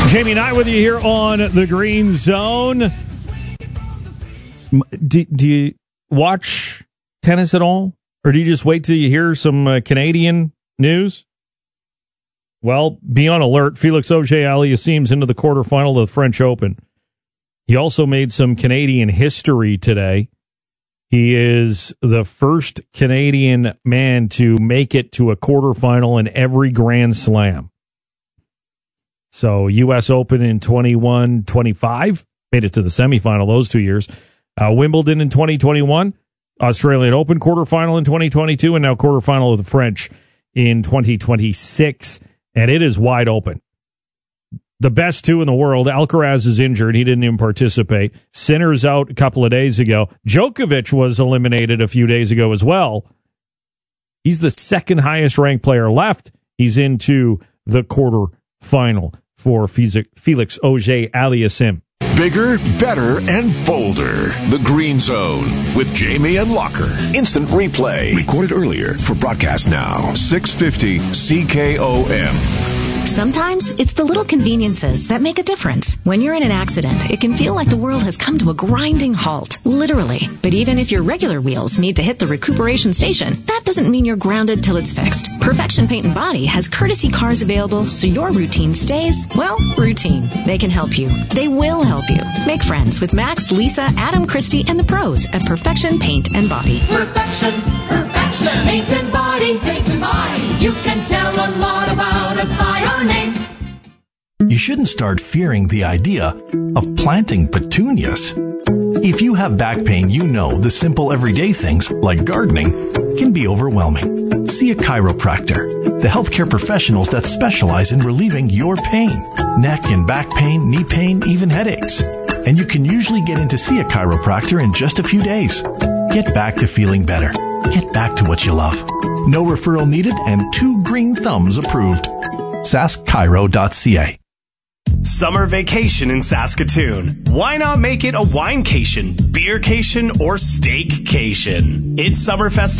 Jamie Knight with you here on the Green Zone. Do you watch tennis at all? Or do you just wait till you hear some Canadian news? Well, be on alert. Felix Auger-Aliassime's into the quarterfinal of the French Open. He also made some Canadian history today. He is the first Canadian man to make it to a quarterfinal in every Grand Slam. So U.S. Open in 21-25, made it to the semifinal those 2 years. Wimbledon in 2021, Australian Open quarterfinal in 2022, and now quarterfinal of the French in 2026. And it is wide open. The best two in the world. Alcaraz is injured. He didn't even participate. Sinner's out a couple of days ago. Djokovic was eliminated a few days ago as well. He's the second highest ranked player left. He's into the quarterfinal for Felix Auger-Aliassime. Bigger, better, and bolder. The Green Zone with Jamie and Locker. Instant replay. Recorded earlier for broadcast now. 650 CKOM. Sometimes it's the little conveniences that make a difference. When you're in an accident, it can feel like the world has come to a grinding halt, literally. But even if your regular wheels need to hit the recuperation station, that doesn't mean you're grounded till it's fixed. Perfection Paint and Body has courtesy cars available so your routine stays, well, routine. They can help you. They will help you. Make friends with Max, Lisa, Adam, Christy, and the pros at Perfection Paint and Body. Perfection Paint and Body. You can tell a lot about us by our name. You shouldn't start fearing the idea of planting petunias. If you have back pain, you know the simple everyday things, like gardening, can be overwhelming. See a chiropractor, the healthcare professionals that specialize in relieving your pain, neck and back pain, knee pain, even headaches. And you can usually get in to see a chiropractor in just a few days. Get back to feeling better. Get back to what you love. No referral needed and 2 green thumbs approved. SaskChiro.ca. Summer vacation in Saskatoon. Why not make it a winecation, beercation, or steakcation? It's Summerfest